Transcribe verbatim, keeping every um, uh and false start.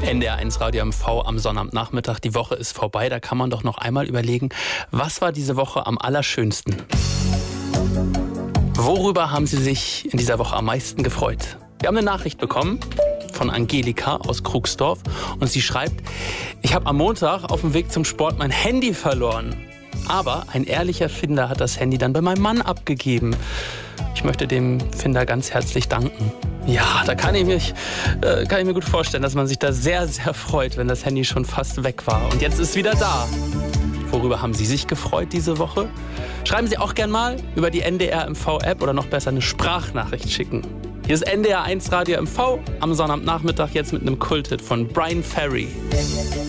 N D R eins Radio M V am Sonnabendnachmittag. Die Woche ist vorbei. Da kann man doch noch einmal überlegen, was war diese Woche am allerschönsten? Worüber haben Sie sich in dieser Woche am meisten gefreut? Wir haben eine Nachricht bekommen von Angelika aus Krugsdorf und sie schreibt: Ich habe am Montag auf dem Weg zum Sport mein Handy verloren. Aber ein ehrlicher Finder hat das Handy dann bei meinem Mann abgegeben. Ich möchte dem Finder ganz herzlich danken. Ja, da kann ich, mich, äh, kann ich mir gut vorstellen, dass man sich da sehr, sehr freut, wenn das Handy schon fast weg war. Und jetzt ist es wieder da. Worüber haben Sie sich gefreut diese Woche? Schreiben Sie auch gern mal über die N D R M V-App oder noch besser eine Sprachnachricht schicken. Hier ist N D R eins Radio M V am Sonnabendnachmittag jetzt mit einem Kulthit von Bryan Ferry.